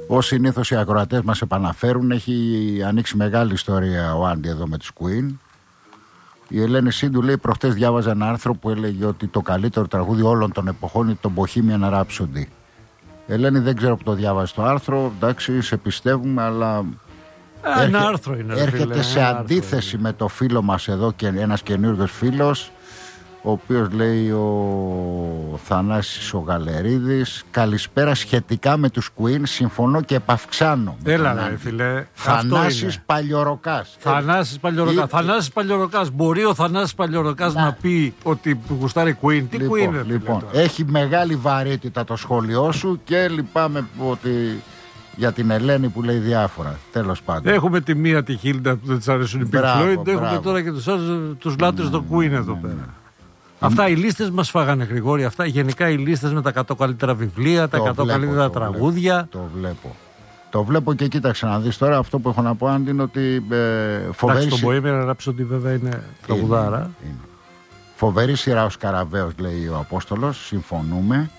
Ως συνήθως οι ακροατές μας επαναφέρουν. Έχει ανοίξει μεγάλη ιστορία ο Άντι εδώ με τους Queen. Η Ελένη Σίντου λέει: προχτές διάβαζα ένα άρθρο που έλεγε ότι το καλύτερο τραγούδι όλων των εποχών είναι το Bohemian Rhapsody. Ελένη, δεν ξέρω που το διάβαζε το άρθρο. Εντάξει, σε πιστεύουμε, αλλά ένα άρθρο είναι, έρχεται φίλε, σε αντίθεση είναι. με το φίλο μας εδώ και ένας καινούργιος φίλος, ο οποίος λέει, ο Θανάσης ο Γαλερίδης: καλησπέρα, σχετικά με τους Queen συμφωνώ και επαυξάνω. Έλα ρε φίλε. Θανάσης Παλιωροκάς. Θανάσης Παλιωροκάς. Θανάσης Παλιωροκάς. Μπορεί ο Θανάσης Παλιωροκάς να πει ότι γουστάρει Queen? Τι Queen είναι, λοιπόν, έχει μεγάλη βαρύτητα το σχόλιο σου και λυπάμαι ότι για την Ελένη που λέει διάφορα. Τέλος πάντων. Έχουμε τη μία τη Χίλντα που δεν της αρέσουν οι Pink Floyd. Έχουμε τώρα και τους λάτρες των Queen εδώ πέρα. Αυτά οι λίστες μας φάγανε, Γρηγόρη. Αυτά γενικά οι λίστες με τα 100 καλύτερα βιβλία, τα 100 καλύτερα τραγούδια. Το βλέπω και κοίταξε να δεις τώρα. Αυτό που έχω να πω, Άντι, είναι ότι φοβερή. Εντάξει, το Bohemian Rhapsody βέβαια είναι τραγουδάρα. Είναι. Φοβερή σειρά ο Σκαραβαίος, λέει ο Απόστολος. Συμφωνούμε.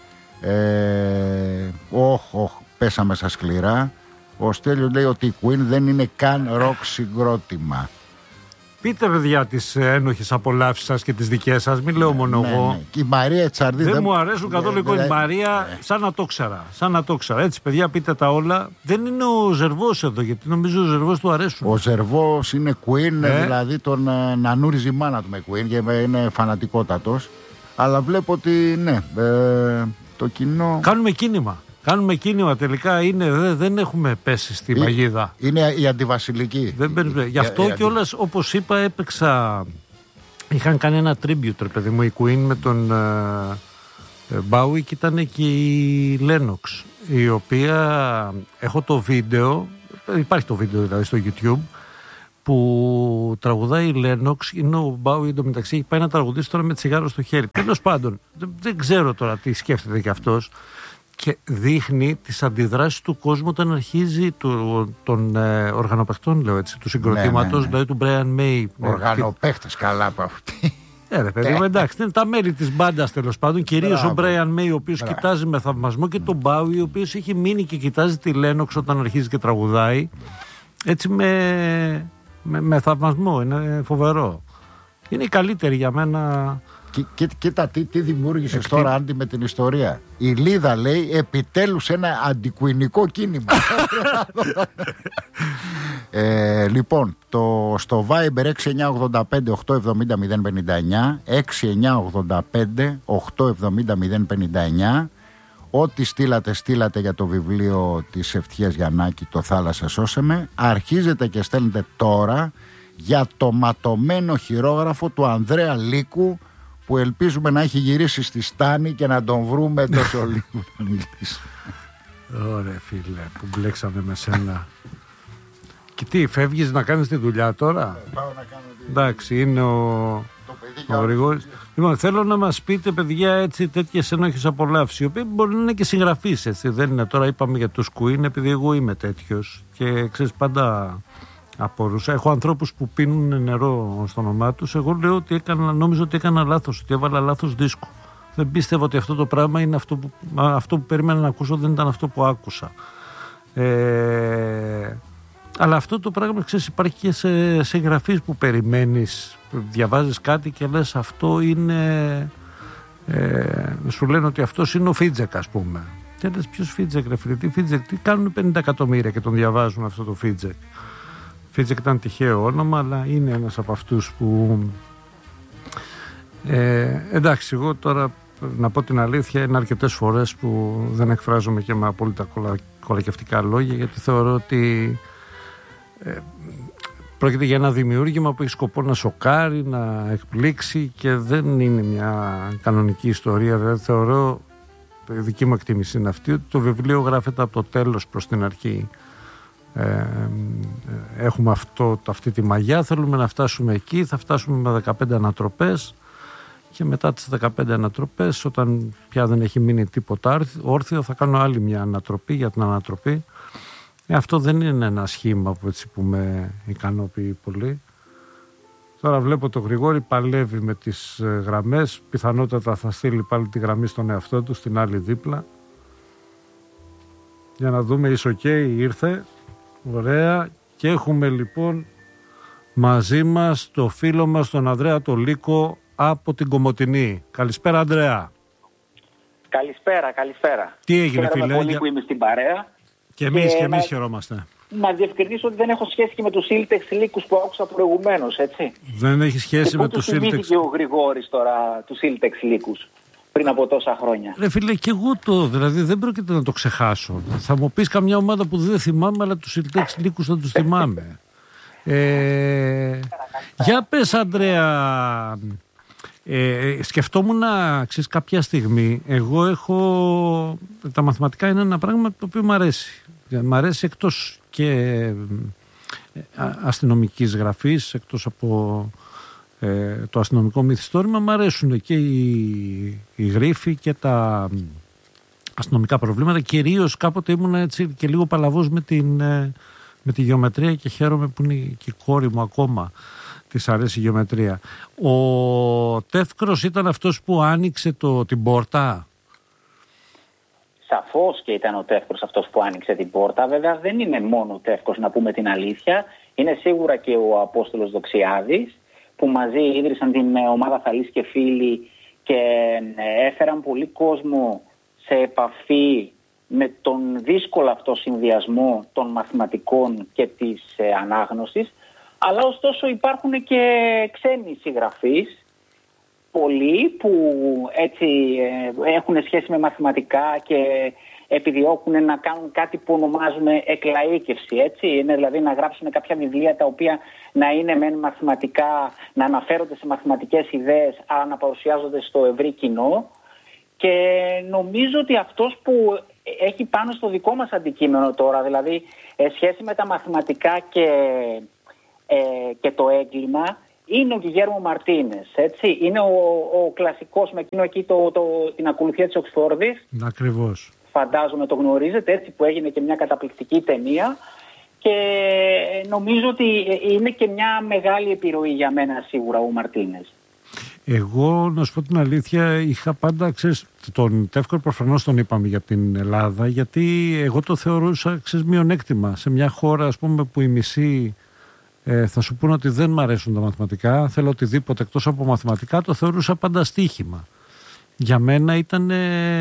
Πέσαμε στα σκληρά. Ο Στέλιος λέει ότι η Queen δεν είναι καν ροκ συγκρότημα. Πείτε, παιδιά, τις ένοχες απολαύσεις σας και τις δικές σας, μην λέω μόνο εγώ. Ναι. Και η Μαρία Ετσαρδί δεν μου αρέσουν καθόλου. Η Μαρία, σαν να το ξέρα. Έτσι, παιδιά, πείτε τα όλα. Δεν είναι ο Ζερβός εδώ, γιατί νομίζω ο Ζερβός του αρέσουν. Ο Ζερβός είναι Queen, δηλαδή τον νανούριζε η μάνα του με Queen και είναι φανατικότατος. Αλλά βλέπω ότι ναι, το κοινό. Κάνουμε κίνημα τελικά, δεν έχουμε πέσει στη παγίδα. Είναι η αντιβασιλική. Γι' αυτό κιόλας, όπως είπα, έπαιξα. Είχαν κάνει ένα tribute, ρε παιδί μου, η Queen με τον Bowie και ήταν και η Lennox, η οποία έχω το βίντεο, υπάρχει το βίντεο δηλαδή στο YouTube, που τραγουδάει η Lennox, είναι ο Bowie εντωμεταξύ, έχει πάει να τραγουδήσει τώρα με τσιγάρο στο χέρι. Τέλος πάντων, δεν ξέρω τώρα τι σκέφτεται κι αυτός. Και δείχνει τις αντιδράσεις του κόσμου όταν αρχίζει των οργανοπαίχτων, λέω έτσι, του συγκροτήματος, δηλαδή του Brian May. Οργανοπαίχτες, καλά από αυτή. Ρε παιδί μου, εντάξει, είναι τα μέλη της μπάντας τέλος πάντων, κυρίως ο Brian May, ο οποίος κοιτάζει με θαυμασμό, και τον Bowie, ο οποίος έχει μείνει και κοιτάζει τη Lennox όταν αρχίζει και τραγουδάει, έτσι με θαυμασμό. Είναι φοβερό. Είναι η καλύτερη για μένα. Κοίτα τι δημιούργησες τώρα, Άντι, με την ιστορία. Η Λίδα λέει επιτέλους ένα αντικουινικό κίνημα. Λοιπόν, στο Viber 6985 870 059, 6985 870 059, ό,τι στείλατε για το βιβλίο της Ευτυχίας Γιαννάκη, το Θάλασσα σώσε με, αρχίζετε και στέλνετε τώρα για το ματωμένο χειρόγραφο του Ανδρέα Λύκου, που ελπίζουμε να έχει γυρίσει στη Στάνη και να τον βρούμε τόσο λίγο να μιλήσει. Ωραία, φίλε, που μπλέξαμε με σένα. Και τι, φεύγεις να κάνεις τη δουλειά τώρα? Πάω να κάνω εντάξει, είναι ο Γρηγόρης. Λοιπόν, θέλω να μας πείτε, παιδιά, έτσι, τέτοιες ενόχες απολαύσεις, οι οποίοι μπορεί να είναι και συγγραφείς, έτσι. Δεν είναι, τώρα είπαμε για τους Queen, επειδή εγώ είμαι τέτοιος και ξέρεις, πάντα απορούσα. Έχω ανθρώπους που πίνουν νερό στο όνομά τους. Εγώ λέω ότι νόμιζα ότι έκανα λάθος, ότι έβαλα λάθος δίσκο. Δεν πίστευα ότι αυτό το πράγμα είναι αυτό που περίμενα να ακούσω, δεν ήταν αυτό που άκουσα. Αλλά αυτό το πράγμα, ξέρεις, υπάρχει και σε γραφείς που περιμένεις, διαβάζεις κάτι και λες αυτό είναι, σου λένε ότι αυτός είναι ο Φίτζεκ, ας πούμε. Και λες, ποιος Φίτζεκ, ρε φίλε, τι Φίτζεκ, τι κάνουν 50 εκατομμύρια και τον διαβάζουν αυτό το Φίτζεκ. Φίτζεκ ήταν τυχαίο όνομα, αλλά είναι ένας από αυτούς που εντάξει, εγώ τώρα να πω την αλήθεια, είναι αρκετές φορές που δεν εκφράζομαι και με απόλυτα κολακευτικά λόγια, γιατί θεωρώ ότι πρόκειται για ένα δημιούργημα που έχει σκοπό να σοκάρει, να εκπλήξει και δεν είναι μια κανονική ιστορία. Δηλαδή θεωρώ, η δική μου εκτίμηση είναι αυτή, ότι το βιβλίο γράφεται από το τέλος προς την αρχή. Έχουμε αυτή τη μαγιά, θέλουμε να φτάσουμε εκεί, θα φτάσουμε με 15 ανατροπές και μετά τις 15 ανατροπές, όταν πια δεν έχει μείνει τίποτα όρθιο, θα κάνω άλλη μια ανατροπή για την ανατροπή. Αυτό δεν είναι ένα σχήμα που με ικανοποιεί πολύ. Τώρα βλέπω το Γρηγόρη παλεύει με τις γραμμές, πιθανότατα θα στείλει πάλι τη γραμμή στον εαυτό του, στην άλλη δίπλα. Για να δούμε, είσαι οκ, ήρθε. Ωραία. Και έχουμε λοιπόν μαζί μας το φίλο μας τον Ανδρέα το Λύκο από την Κομοτηνή. Καλησπέρα, Ανδρέα. Καλησπέρα. Τι έγινε, φίλε? Πολύ που είμαι στην παρέα. Και εμείς χαιρόμαστε. Να διευκρινίσω ότι δεν έχω σχέση και με τους Σύλλτεξ Λύκους που άκουσα προηγουμένως, έτσι. Δεν έχει σχέση με τους Σύλλτεξ. Θυμήθηκε ο Γρηγόρης τώρα τους Σύλλτεξ Λύκους πριν από τόσα χρόνια. Ρε φίλε, και εγώ δηλαδή δεν πρόκειται να το ξεχάσω. Θα μου πεις καμιά ομάδα που δεν θυμάμαι, αλλά τους Σύλλτεξ Λύκους θα τους θυμάμαι. Για πες, Ανδρέα, σκεφτόμουν ξέρεις, κάποια στιγμή, τα μαθηματικά είναι ένα πράγμα το οποίο μου αρέσει. Μ' αρέσει εκτός και αστυνομικής γραφής, εκτός από το αστυνομικό μυθιστόρημα, μ' αρέσουν και οι γρίφοι και τα αστυνομικά προβλήματα. Κυρίως κάποτε ήμουν έτσι και λίγο παλαβός με τη γεωμετρία και χαίρομαι που είναι και η κόρη μου ακόμα της αρέσει η γεωμετρία. Ο Τεύκρος ήταν αυτός που άνοιξε την πόρτα. Σαφώς και ήταν ο Τεύκρος αυτός που άνοιξε την πόρτα. Βέβαια δεν είναι μόνο ο Τεύκρος, να πούμε την αλήθεια. Είναι σίγουρα και ο Απόστολος Δοξιάδης, που μαζί ίδρυσαν την ομάδα Θαλής και Φίλοι και έφεραν πολύ κόσμο σε επαφή με τον δύσκολο αυτό συνδυασμό των μαθηματικών και της ανάγνωσης. Αλλά ωστόσο υπάρχουν και ξένοι συγγραφείς, πολλοί που έτσι έχουν σχέση με μαθηματικά και επιδιώκουν να κάνουν κάτι που ονομάζουμε εκλαΐκευση, έτσι. Είναι δηλαδή να γράψουν κάποια βιβλία τα οποία να είναι μεν μαθηματικά, να αναφέρονται σε μαθηματικές ιδέες, αλλά να παρουσιάζονται στο ευρύ κοινό. Και νομίζω ότι αυτός που έχει πάνω στο δικό μας αντικείμενο τώρα, δηλαδή σχέση με τα μαθηματικά και το έγκλημα, είναι ο Γκιγέρμο Μαρτίνες, έτσι. Είναι ο κλασικός με εκείνο εκεί την ακολουθία της Οξφόρδης. Ακριβώς. Φαντάζομαι το γνωρίζετε, έτσι, που έγινε και μια καταπληκτική ταινία. Και νομίζω ότι είναι και μια μεγάλη επιρροή για μένα σίγουρα ο Μαρτίνες. Εγώ, να σου πω την αλήθεια, είχα πάντα, ξέρεις, τον Τεύκρο προφανώς τον είπαμε για την Ελλάδα, γιατί εγώ το θεωρούσα, ξέρεις, μειονέκτημα. Σε μια χώρα, ας πούμε, που οι μισοί θα σου πούνε ότι δεν μ' αρέσουν τα μαθηματικά, θέλω οτιδήποτε εκτός από μαθηματικά, το θεωρούσα πάντα στοίχημα. Για μένα ήταν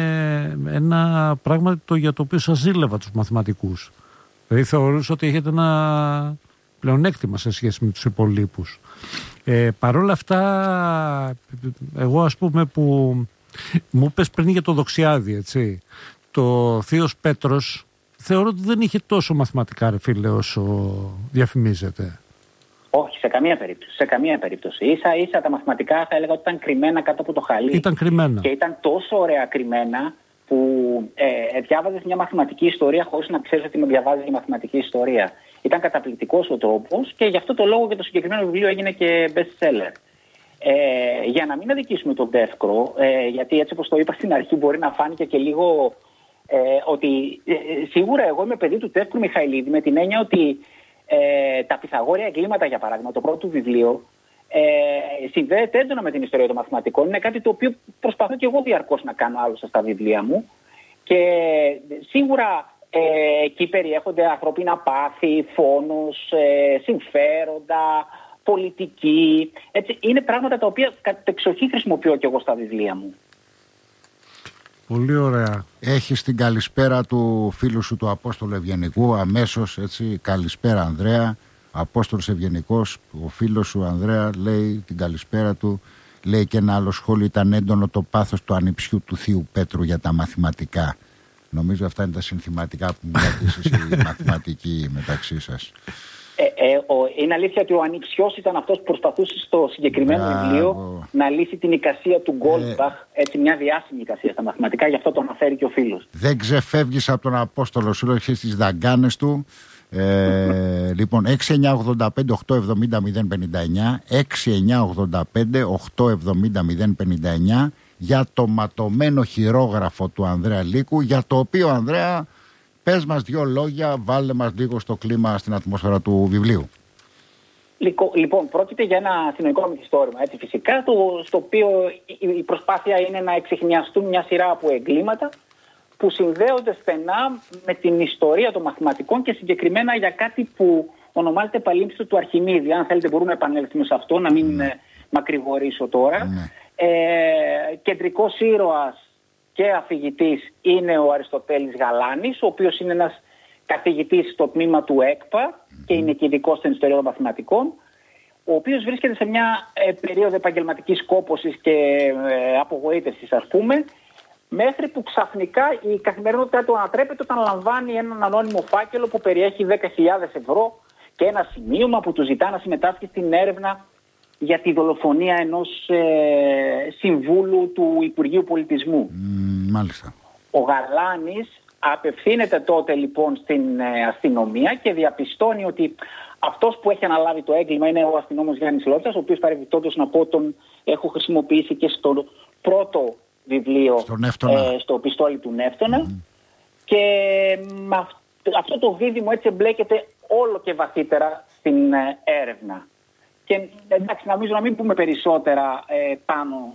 ένα πράγμα για το οποίο σας ζήλευα τους μαθηματικούς. Δηλαδή θεωρούσα ότι έχετε ένα πλεονέκτημα σε σχέση με τους υπολείπους. Παρ' όλα αυτά, εγώ ας πούμε που μου πες πριν για το Δοξιάδη, έτσι, το θείος Πέτρος, θεωρώ ότι δεν είχε τόσο μαθηματικά, ρε φίλε, όσο διαφημίζεται. Όχι, σε καμία περίπτωση. Ίσα τα μαθηματικά θα έλεγα ότι ήταν κρυμμένα κάτω από το χαλί. Ήταν κρυμμένα. Και ήταν τόσο ωραία κρυμμένα που διάβαζες μια μαθηματική ιστορία χωρίς να ξέρεις ότι με διαβάζεις για μαθηματική ιστορία. Ήταν καταπληκτικός ο τρόπος και γι' αυτό το λόγο και το συγκεκριμένο βιβλίο έγινε και best seller. Για να μην αδικήσουμε τον Τεύκρο, γιατί έτσι όπως το είπα στην αρχή μπορεί να φάνηκε και λίγο ότι σίγουρα εγώ είμαι παιδί του Τεύκρου Μιχαηλίδη, με την έννοια ότι τα Πυθαγόρια εγκλήματα, για παράδειγμα, το πρώτο του βιβλίο, συνδέεται έντονα με την ιστορία των μαθηματικών. Είναι κάτι το οποίο προσπαθώ και εγώ διαρκώς να κάνω άλλωστε στα βιβλία μου. Και σίγουρα εκεί περιέχονται ανθρώπινα πάθη, φόνος, συμφέροντα, πολιτική. Έτσι, είναι πράγματα τα οποία κατεξοχή χρησιμοποιώ και εγώ στα βιβλία μου. Πολύ ωραία. Έχεις την καλησπέρα του φίλου σου του Απόστολου Ευγενικού αμέσως, έτσι. Καλησπέρα, Ανδρέα. Απόστολος Ευγενικός, ο φίλος σου Ανδρέα λέει την καλησπέρα του. Λέει και ένα άλλο σχόλιο: ήταν έντονο το πάθος του ανιψιού του θείου Πέτρου για τα μαθηματικά. Νομίζω αυτά είναι τα συνθηματικά που μιλάτε εσείς οι μαθηματικοί μεταξύ σας. Είναι αλήθεια ότι ο ανιψιός ήταν αυτός που προσπαθούσε στο συγκεκριμένο βιβλίο να λύσει την εικασία του Γκόλμπαχ, έτσι, μια διάσημη εικασία στα μαθηματικά, γι' αυτό το αναφέρει και ο φίλος. Δεν ξεφεύγεις από τον Απόστολο, σου λέω στις δαγκάνες του. Λοιπόν, 6985-870-059, 6985-870-059 για το ματωμένο χειρόγραφο του Ανδρέα Λύκου, για το οποίο, Ανδρέα, πες μας δύο λόγια, βάλε μας λίγο στο κλίμα, στην ατμόσφαιρα του βιβλίου. Λοιπόν, πρόκειται για ένα αστυνομικό μυθιστόρημα, έτσι, φυσικά, στο οποίο η προσπάθεια είναι να εξιχνιαστούν μια σειρά από εγκλήματα που συνδέονται στενά με την ιστορία των μαθηματικών και συγκεκριμένα για κάτι που ονομάζεται παλίμψητο του Αρχιμίδη. Αν θέλετε μπορούμε να επανέλθουμε σε αυτό, να μην μακρηγορήσω τώρα. Κεντρικός ήρωας και αφηγητής είναι ο Αριστοτέλης Γαλάνης, ο οποίος είναι ένας καθηγητής στο τμήμα του ΕΚΠΑ και είναι και ειδικός στην ιστορία των μαθηματικών, ο οποίος βρίσκεται σε μια περίοδο επαγγελματικής κόπωσης και απογοήτευσης, ας πούμε, μέχρι που ξαφνικά η καθημερινότητά του ανατρέπεται όταν λαμβάνει έναν ανώνυμο φάκελο που περιέχει 10.000 ευρώ και ένα σημείωμα που του ζητά να συμμετάσχει στην έρευνα για τη δολοφονία ενός συμβούλου του Υπουργείου Πολιτισμού. Μάλιστα. Ο Γαλάνης απευθύνεται τότε λοιπόν στην αστυνομία και διαπιστώνει ότι αυτός που έχει αναλάβει το έγκλημα είναι ο αστυνόμος Γιάννης Λότσας, ο οποίος παρεμπιπτόντως να πω τον έχω χρησιμοποιήσει και στο πρώτο βιβλίο, στο πιστόλι του Νεύτωνα. Και με αυτό το δίδυμο έτσι εμπλέκεται όλο και βαθύτερα στην έρευνα. Και εντάξει, νομίζω να μην πούμε περισσότερα πάνω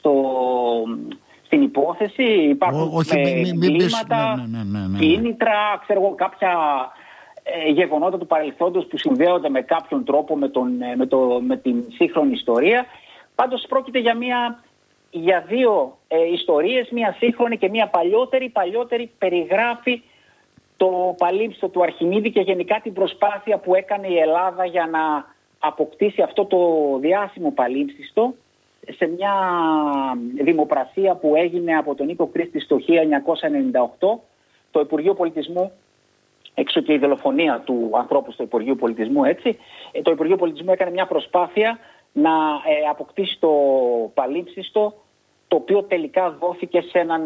στην υπόθεση. Υπάρχουν εγκλήματα, κίνητρα, ξέρω εγώ, κάποια γεγονότα του παρελθόντος που συνδέονται με κάποιον τρόπο με την σύγχρονη ιστορία. Πάντως πρόκειται για δύο ιστορίες, μία σύγχρονη και μία παλιότερη. Η παλιότερη περιγράφει το παλίμψητο του Αρχιμίδη και γενικά την προσπάθεια που έκανε η Ελλάδα για να αποκτήσει αυτό το διάσημο παλίμψιστο σε μια δημοπρασία που έγινε από τον Νίκο Κρίστη το 1998. Το Υπουργείο Πολιτισμού, έξω και η δολοφονία του ανθρώπου στο Υπουργείο Πολιτισμού, έτσι, το Υπουργείο Πολιτισμού έκανε μια προσπάθεια να αποκτήσει το παλίμψιστο, το οποίο τελικά δόθηκε σε έναν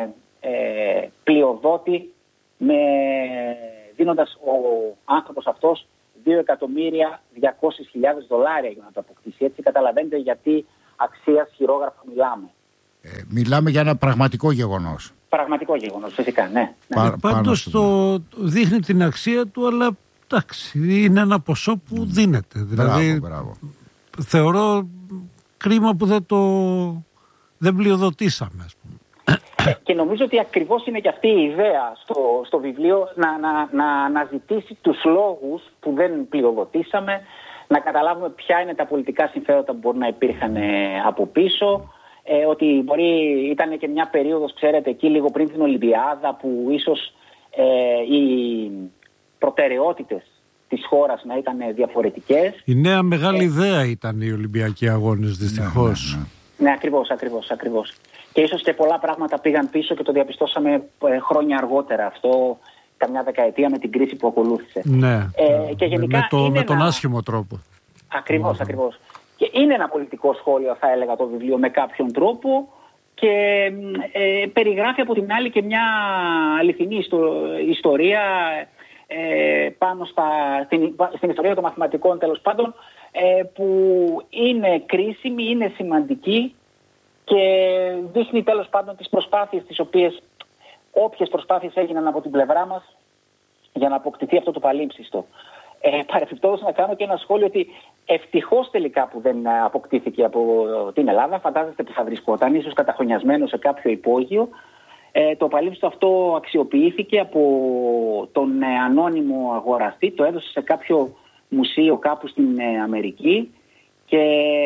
πλειοδότη, δίνοντας ο άνθρωπος αυτός $2.200.000 για να το αποκτήσει. Έτσι καταλαβαίνετε γιατί αξίας χειρόγραφα μιλάμε. Μιλάμε για ένα πραγματικό γεγονός. Πραγματικό γεγονός, φυσικά, ναι. Πάντως το δείχνει την αξία του, αλλά εντάξει, είναι ένα ποσό που δίνεται. Δηλαδή, μπράβο. Θεωρώ κρίμα που δεν πλειοδοτήσαμε, ας πούμε. Και νομίζω ότι ακριβώς είναι και αυτή η ιδέα στο βιβλίο, να αναζητήσει τους λόγους που δεν πλειοδοτήσαμε, να καταλάβουμε ποια είναι τα πολιτικά συμφέροντα που μπορεί να υπήρχαν από πίσω, ότι ήταν και μια περίοδος, ξέρετε, εκεί λίγο πριν την Ολυμπιάδα, που ίσως οι προτεραιότητες της χώρας να ήταν διαφορετικές. Η νέα μεγάλη ιδέα ήταν οι Ολυμπιακοί Αγώνες, δυστυχώς. Ναι, ακριβώς. Και ίσως και πολλά πράγματα πήγαν πίσω και το διαπιστώσαμε χρόνια αργότερα αυτό, καμιά δεκαετία με την κρίση που ακολούθησε. Ναι, και γενικά με τον άσχημο τρόπο. Ακριβώς. Και είναι ένα πολιτικό σχόλιο, θα έλεγα, το βιβλίο με κάποιον τρόπο, και περιγράφει από την άλλη και μια αληθινή ιστορία πάνω στην ιστορία των μαθηματικών, τέλος πάντων, που είναι κρίσιμη, είναι σημαντική και δείχνει τέλος πάντων τις προσπάθειες τις όποιες προσπάθειες έγιναν από την πλευρά μας για να αποκτηθεί αυτό το παλίμψιστο. Παρεπιπτόντως να κάνω και ένα σχόλιο ότι ευτυχώς τελικά που δεν αποκτήθηκε από την Ελλάδα. Φαντάζεστε που θα βρισκόταν, ίσως καταχρονιασμένο σε κάποιο υπόγειο. Το παλίμψιστο αυτό αξιοποιήθηκε από τον ανώνυμο αγοραστή, το έδωσε σε κάποιο μουσείο κάπου στην Αμερική και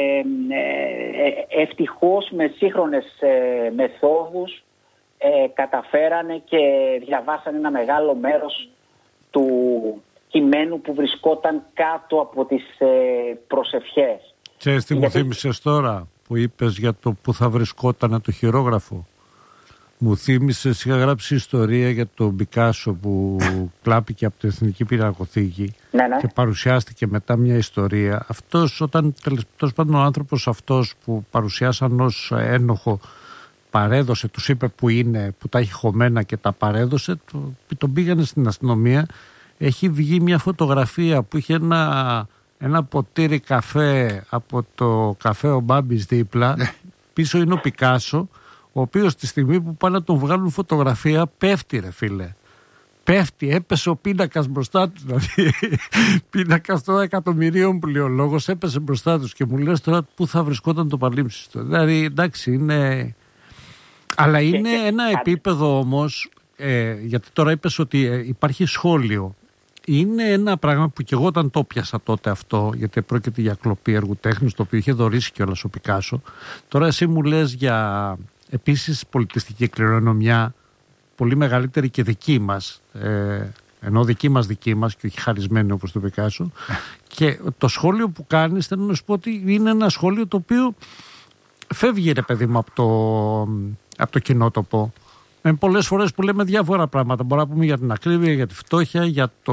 ευτυχώς με σύγχρονες μεθόδους καταφέρανε και διαβάσανε ένα μεγάλο μέρος του κειμένου που βρισκόταν κάτω από τις προσευχές. Ξέρεις τι μου θύμισες τώρα που είπες για το που θα βρισκόταν το χειρόγραφο? Μου θύμισες, είχα γράψει ιστορία για τον Πικάσο που κλάπηκε από την Εθνική Πινακοθήκη και παρουσιάστηκε μετά μια ιστορία. Αυτός, όταν τέλος πάντων ο άνθρωπος αυτός που παρουσιάσαν ως ένοχο παρέδωσε, τους είπε που είναι, που τα έχει χωμένα και τα παρέδωσε, τον πήγανε στην αστυνομία. Έχει βγει μια φωτογραφία που είχε ένα ποτήρι καφέ από το καφέ ο Μπάμπης δίπλα. Πίσω είναι ο Πικάσο, ο οποίος τη στιγμή που πάνε να τον βγάλουν φωτογραφία πέφτει, ρε φίλε. Πέφτει, έπεσε ο πίνακας μπροστά του. Δηλαδή, πίνακας των εκατομμυρίων που λέει ο λόγος, έπεσε μπροστά τους και μου λες τώρα πού θα βρισκόταν το παλίμψιστο. Δηλαδή, εντάξει, είναι Αλλά είναι ένα επίπεδο όμως, γιατί τώρα είπες ότι υπάρχει σχόλιο. Είναι ένα πράγμα που και εγώ όταν το πιάσα τότε αυτό, γιατί πρόκειται για κλοπή έργου τέχνης, το οποίο είχε δωρήσει κιόλας ο Πικάσο. Τώρα εσύ μου λες για επίσης πολιτιστική κληρονομιά πολύ μεγαλύτερη και δική μας, ενώ δική μας και όχι χαρισμένη όπως το Πικάσο. Και το σχόλιο που κάνεις, θέλω να σου πω ότι είναι ένα σχόλιο το οποίο φεύγει, ρε παιδί μου, από το κοινότοπο. Πολλές φορές που λέμε διάφορα πράγματα. Μπορούμε να πούμε για την ακρίβεια, για τη φτώχεια,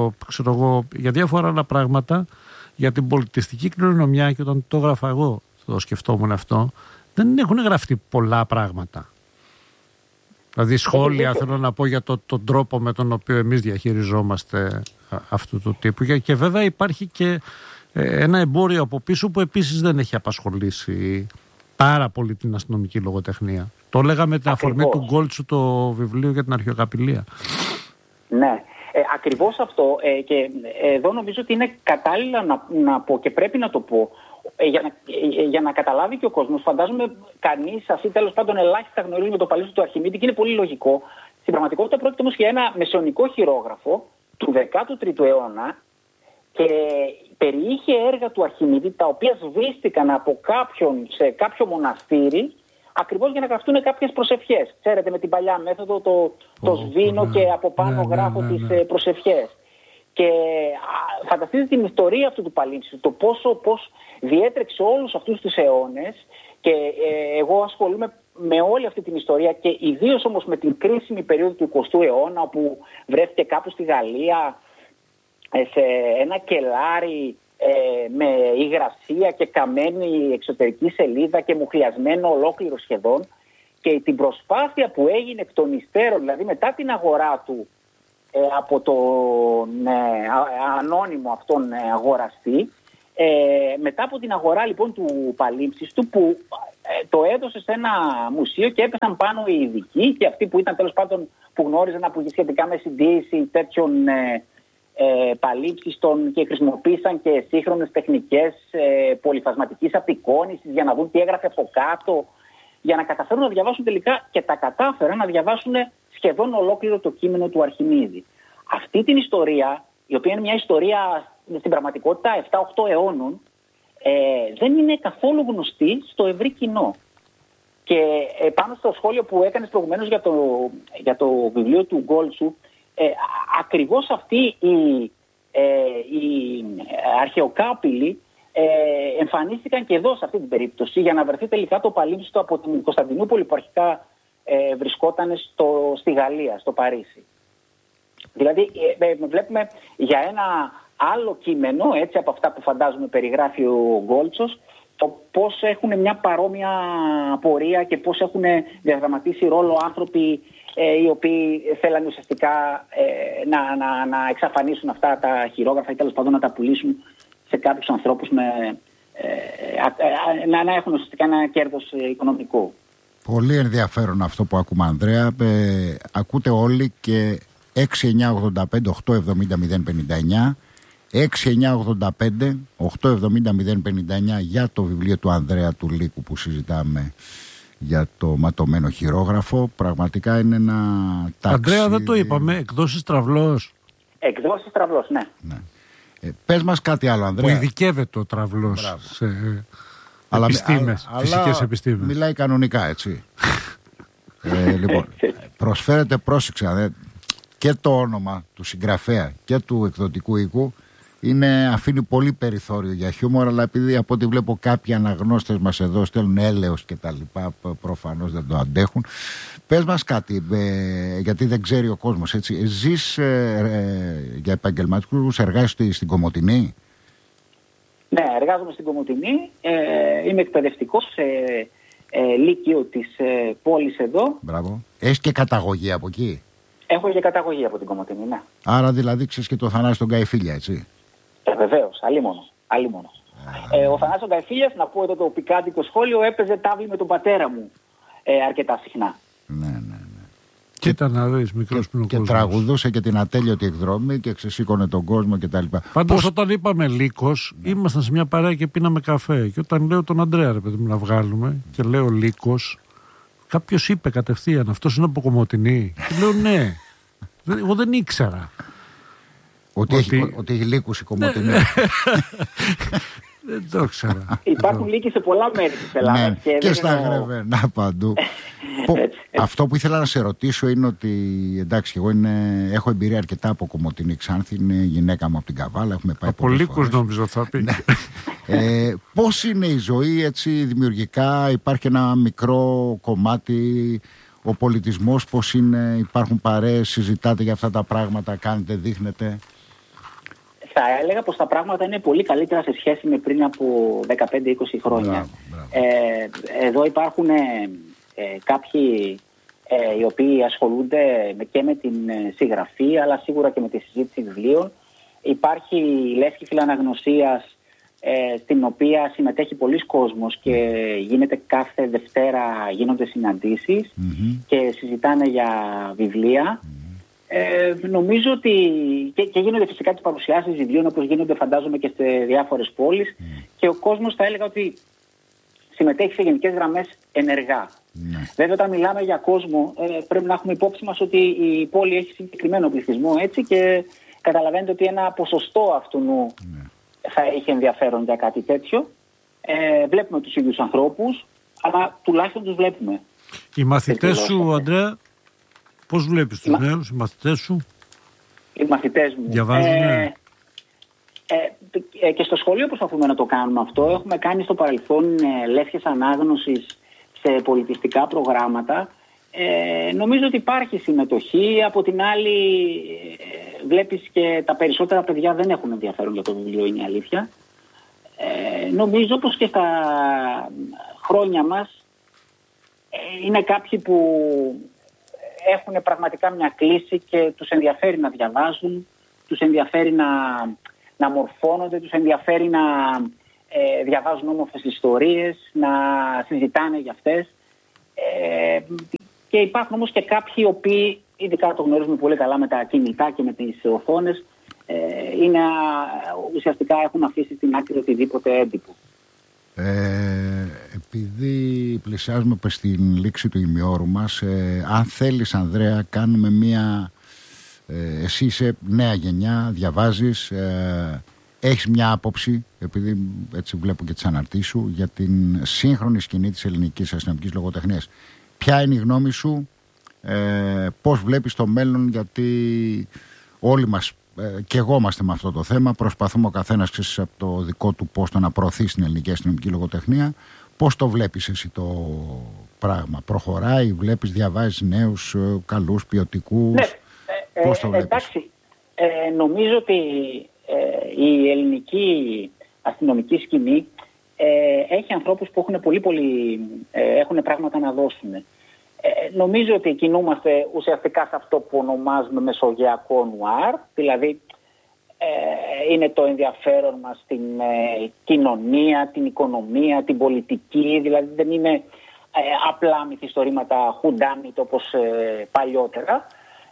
για διάφορα άλλα πράγματα, για την πολιτιστική κληρονομιά. Και όταν το έγραφα εγώ, το σκεφτόμουν αυτό, δεν έχουν γραφτεί πολλά πράγματα. Δηλαδή σχόλια, θέλω να πω, για τον τρόπο με τον οποίο εμείς διαχειριζόμαστε αυτού του τύπου. Και βέβαια υπάρχει και ένα εμπόριο από πίσω που επίσης δεν έχει απασχολήσει πάρα πολύ την αστυνομική λογοτεχνία. Το έλεγα με την αφορμή του Γκόλτσου, το βιβλίο για την αρχαιοκαπηλεία. Ναι, ακριβώς αυτό. Και εδώ νομίζω ότι είναι κατάλληλα να πω και πρέπει να το πω. Για να καταλάβει και ο κόσμος, φαντάζομαι κανείς, αυτοί τέλος πάντων ελάχιστα γνωρίζουμε το παλίτσιο του Αρχιμίδη και είναι πολύ λογικό. Στην πραγματικότητα πρόκειται όμως για ένα μεσαιωνικό χειρόγραφο του 13ου αιώνα και περιείχε έργα του Αρχιμίδη τα οποία σβήστηκαν από κάποιον σε κάποιο μοναστήρι ακριβώς για να γραφτούν κάποιες προσευχές. Ξέρετε, με την παλιά μέθοδο το σβήνω και από πάνω γράφω τις προσευχές. Και φανταστείτε την ιστορία αυτού του παλίτσιου, το πώς διέτρεξε όλους αυτούς τους αιώνες και εγώ ασχολούμαι με όλη αυτή την ιστορία και ιδίως όμως με την κρίσιμη περίοδο του 20ου αιώνα όπου βρέθηκε κάπου στη Γαλλία σε ένα κελάρι με υγρασία και καμένη εξωτερική σελίδα και μουχλιασμένο ολόκληρο σχεδόν και την προσπάθεια που έγινε εκ των υστέρων, δηλαδή μετά την αγορά του από τον ανώνυμο αυτόν αγοραστή, μετά από την αγορά λοιπόν του παλίμψιστου που το έδωσε σε ένα μουσείο και έπεσαν πάνω οι ειδικοί και αυτοί που ήταν τέλος πάντων που γνώριζαν από σχετικά με συντήρηση τέτοιων παλίμψιστων και χρησιμοποίησαν και σύγχρονες τεχνικές πολυφασματικής απεικόνησης για να δουν τι έγραφε από κάτω, για να καταφέρουν να διαβάσουν τελικά και τα κατάφεραν να διαβάσουν σχεδόν ολόκληρο το κείμενο του Αρχιμίδη. Αυτή την ιστορία, η οποία είναι μια ιστορία στην πραγματικότητα 7-8 αιώνων, δεν είναι καθόλου γνωστή στο ευρύ κοινό. Και πάνω στο σχόλιο που έκανες προηγουμένως για το βιβλίο του Γκόλτσου, ακριβώς αυτοί οι αρχαιοκάπηλοι εμφανίστηκαν και εδώ σε αυτή την περίπτωση για να βρεθεί τελικά το παλίμψιστο από την Κωνσταντινούπολη που αρχικά βρισκόταν στη Γαλλία, στο Παρίσι. Δηλαδή βλέπουμε για ένα άλλο κείμενο, έτσι από αυτά που φαντάζομαι περιγράφει ο Γκόλτσος, το πώς έχουν μια παρόμοια πορεία και πώς έχουν διαδραματίσει ρόλο άνθρωποι οι οποίοι θέλαν ουσιαστικά να εξαφανίσουν αυτά τα χειρόγραφα ή τέλος πάντων να τα πουλήσουν σε κάποιους ανθρώπους να έχουν ουσιαστικά ένα κέρδος οικονομικό. Πολύ ενδιαφέρον αυτό που ακούμε, Ανδρέα. Ακούτε όλοι και 6985-870-059 6985-870-059 για το βιβλίο του Ανδρέα του Λύκου που συζητάμε για το ματωμένο χειρόγραφο. Πραγματικά είναι ένα ταξίδι. Ανδρέα, δεν το είπαμε, εκδόσεις Τραυλός. Εκδόσεις Τραυλός, ναι. Πες μας κάτι άλλο, Ανδρέα. Που ειδικεύεται ο Τραυλός σε επιστήμες, φυσικές επιστήμες. Μιλάει κανονικά, έτσι. Λοιπόν, προσφέρετε πρόσεξε, και το όνομα του συγγραφέα και του εκδοτικού οίκου αφήνει πολύ περιθώριο για χιούμορ, αλλά επειδή από ό,τι βλέπω κάποιοι αναγνώστες μας εδώ στέλνουν έλεος και τα λοιπά, προφανώς δεν το αντέχουν. Πες μας κάτι, γιατί δεν ξέρει ο κόσμος, έτσι. Ζεις για επαγγελματικούς, εργάζεσαι στην Κομοτηνή? Ναι, εργάζομαι στην Κομοτηνή, είμαι εκπαιδευτικός σε λύκειο της πόλης εδώ. Μπράβο. Έχεις και καταγωγή από εκεί? Έχω και καταγωγή από την Κομοτηνή, ναι. Άρα δηλαδή ξέρεις και το Θανάση τον Καϊφίλια, έτσι? Βεβαίως, αλίμονο. Ο Θανάσης τον Καϊφίλιας, να πω εδώ το πικάντικο σχόλιο, έπαιζε τάβλη με τον πατέρα μου αρκετά συχνά. Ναι. Κοίτα να δεις, μικρός που είναι ο κόσμος. Και τραγουδούσε και την ατέλειωτη εκδρομή και ξεσήκωνε τον κόσμο κτλ. Πάντως όταν είπαμε Λύκος, ήμασταν σε μια παρέα και πίναμε καφέ. Και όταν λέω τον Ανδρέα, ρε παιδί μου, να βγάλουμε, και λέω Λύκος, Κάποιος είπε κατευθείαν, αυτός είναι από Κομοτηνή. Και λέω ναι. Εγώ δεν ήξερα. Ότι έχει λύκους η Κομοτηνή. Δεν το ήξερα. Υπάρχουν λύκοι σε πολλά μέρη της Ελλάδας. Ναι, και στα Γρεβενά παντού. Αυτό που ήθελα να σε ρωτήσω είναι ότι, εντάξει, εγώ έχω εμπειρία αρκετά από Κομοτηνή Ξάνθη, είναι γυναίκα μου από την Καβάλα, έχουμε πάει από λύκους νομίζω θα πει. Πώς είναι η ζωή έτσι δημιουργικά, υπάρχει ένα μικρό κομμάτι, ο πολιτισμός πώς είναι, υπάρχουν παρέες, συζητάτε για αυτά τα πράγματα, κάνετε, δείχνετε? Θα έλεγα πως τα πράγματα είναι πολύ καλύτερα σε σχέση με πριν από 15-20 χρόνια. Μπράβο. Εδώ υπάρχουν κάποιοι οι οποίοι ασχολούνται και με την συγγραφή, αλλά σίγουρα και με τη συζήτηση βιβλίων. Υπάρχει η Λέσχη Φιλαναγνωσίας, στην οποία συμμετέχει πολλοί κόσμος και γίνεται κάθε Δευτέρα, γίνονται συναντήσεις και συζητάνε για βιβλία. Νομίζω ότι και γίνονται φυσικά τις παρουσιάσεις βιβλίων, όπως γίνονται φαντάζομαι και σε διάφορες πόλεις, και ο κόσμος θα έλεγα ότι συμμετέχει σε γενικές γραμμές ενεργά. Βέβαια, όταν μιλάμε για κόσμο, πρέπει να έχουμε υπόψη μας ότι η πόλη έχει συγκεκριμένο πληθυσμό, έτσι, και καταλαβαίνετε ότι ένα ποσοστό αυτού θα είχε ενδιαφέρον για κάτι τέτοιο. Βλέπουμε τους ίδιους ανθρώπους, αλλά τουλάχιστον τους βλέπουμε. Οι μαθητές σου, Αντρέα, πώς βλέπεις τους νέους, οι μαθητές σου? Οι μαθητές μου διαβάζουν? Και στο σχολείο προσπαθούμε να το κάνουμε αυτό. Έχουμε κάνει στο παρελθόν λέσχες ανάγνωσης σε πολιτιστικά προγράμματα. Νομίζω ότι υπάρχει συμμετοχή. Από την άλλη, βλέπεις και τα περισσότερα παιδιά δεν έχουν ενδιαφέρον για το βιβλίο, είναι η αλήθεια. Νομίζω πως και στα χρόνια μας είναι κάποιοι που έχουν πραγματικά μια κλίση και τους ενδιαφέρει να διαβάζουν, τους ενδιαφέρει να μορφώνονται, τους ενδιαφέρει να διαβάζουν όμορφες ιστορίες, να συζητάνε για αυτές. Και υπάρχουν όμως και κάποιοι οι οποίοι, ειδικά το γνωρίζουμε πολύ καλά με τα κινητά και με τις οθόνες, ουσιαστικά έχουν αφήσει στην άκρη οτιδήποτε έντυπο. Επειδή πλησιάζουμε στην λήξη του ημιώρου μας, αν θέλεις, Ανδρέα, κάνουμε μία... εσύ είσαι νέα γενιά, διαβάζεις, έχεις μια άποψη, επειδή έτσι βλέπω και τις αναρτήσεις σου, για την σύγχρονη σκηνή της ελληνικής αστυνομικής λογοτεχνίας. Ποια είναι η γνώμη σου, πώς βλέπεις το μέλλον, γιατί όλοι μας και εγώ είμαστε με αυτό το θέμα, προσπαθούμε ο καθένας από το δικό του πόστο να προωθεί την ελληνική αστυνομική λογοτεχνία. Πώς το βλέπεις εσύ το πράγμα? Προχωράει, βλέπεις, διαβάζεις νέους, καλούς, ποιοτικούς? Ναι, πώς το βλέπεις? Εντάξει, νομίζω ότι η ελληνική αστυνομική σκηνή έχει ανθρώπους που έχουν πράγματα να δώσουν. Νομίζω ότι κινούμαστε ουσιαστικά σε αυτό που ονομάζουμε μεσογειακό νουάρ, δηλαδή είναι το ενδιαφέρον μας στην κοινωνία, την οικονομία, την πολιτική, δηλαδή δεν είναι απλά μυθιστορήματα χουντάμιτ όπως παλιότερα.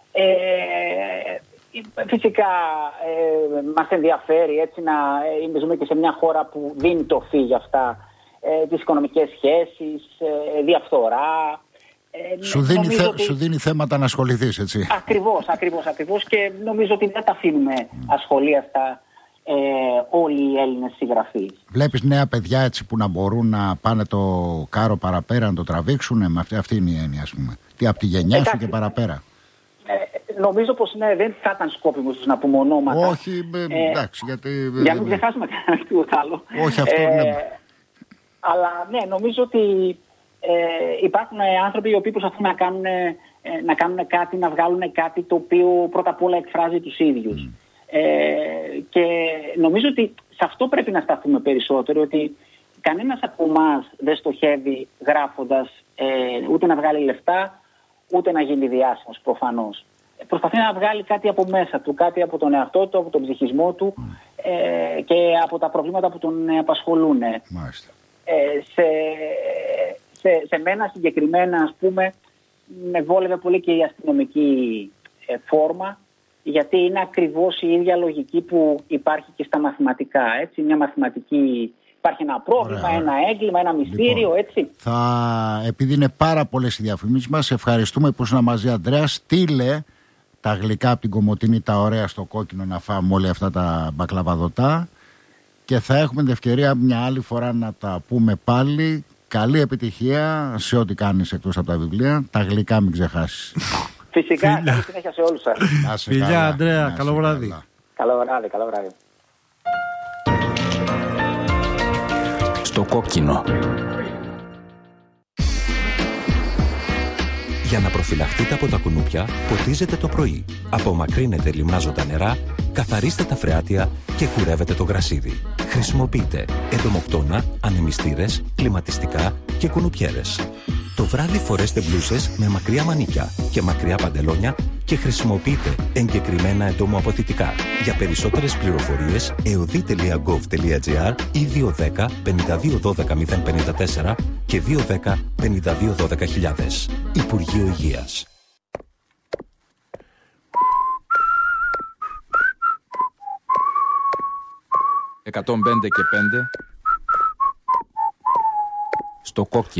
Φυσικά μας ενδιαφέρει έτσι ζούμε και σε μια χώρα που δίνει το φύ για αυτά, τις οικονομικές σχέσεις, διαφθορά. Σου δίνει θέματα να ασχοληθείς, έτσι. Ακριβώς, και νομίζω ότι δεν τα αφήνουμε ασχολίαστα όλοι οι Έλληνες συγγραφείς. Βλέπεις νέα παιδιά έτσι που να μπορούν να πάνε το κάρο παραπέρα, να το τραβήξουν? Αυτή είναι η έννοια, ας πούμε. Τι, από τη γενιά σου και παραπέρα? Νομίζω πως δεν θα ήταν σκόπιμο να πούμε ονόματα. Όχι, εντάξει, γιατί... Για να μην ξεχάσουμε τίποτα άλλο. Όχι, αυτό είναι... Αλλά ναι, νομίζω ότι υπάρχουν άνθρωποι οι οποίοι προσπαθούν να κάνουν κάτι, να βγάλουν κάτι το οποίο πρώτα απ' όλα εκφράζει τους ίδιους. Και νομίζω ότι σε αυτό πρέπει να σταθούμε περισσότερο, ότι κανένας από εμάς δεν στοχεύει γράφοντας ούτε να βγάλει λεφτά, ούτε να γίνει διάσημος προφανώς. Προσπαθεί να βγάλει κάτι από μέσα του, κάτι από τον εαυτό του, από τον ψυχισμό του και από τα προβλήματα που τον απασχολούν. Σε μένα συγκεκριμένα, ας πούμε, με βόλευε πολύ και η αστυνομική φόρμα, γιατί είναι ακριβώς η ίδια λογική που υπάρχει και στα μαθηματικά. Έτσι, μια μαθηματική υπάρχει ένα πρόβλημα, ένα έγκλημα, ένα μυστήριο, λοιπόν, έτσι. Επειδή είναι πάρα πολλές οι διαφημίσεις μας, ευχαριστούμε που ήσουν μαζί, Ανδρέα. Στείλε τα γλυκά από την Κομοτηνή, τα ωραία στο κόκκινο, να φάμε όλα αυτά τα μπακλαβαδοτά. Και θα έχουμε την ευκαιρία μια άλλη φορά να τα πούμε πάλι. Καλή επιτυχία σε ό,τι κάνεις εκτός από τα βιβλία. Τα γλυκά μην ξεχάσεις. Φυσικά, καλή συνέχεια σε όλους σας. Φιλιά, Ανδρέα, καλό βράδυ. Καλό βράδυ, καλό βράδυ. Στο κόκκινο. Για να προφυλαχτείτε από τα κουνούπια, ποτίζετε το πρωί. Απομακρύνετε λιμνάζοντα νερά, καθαρίστε τα φρεάτια και κουρεύετε το γρασίδι. Χρησιμοποιείτε εντομοκτώνα, ανεμιστήρες, κλιματιστικά και κουνουπιέρες. Το βράδυ φορέστε μπλούσες με μακριά μανίκια και μακριά παντελόνια και χρησιμοποιείτε εγκεκριμένα εντομοαποθητικά. Για περισσότερες πληροφορίες, eodi.gov.gr ή 210 52 12 054 και 210 52 12 Υπουργείο Υγείας. 105 και 5 στο κόκκινο.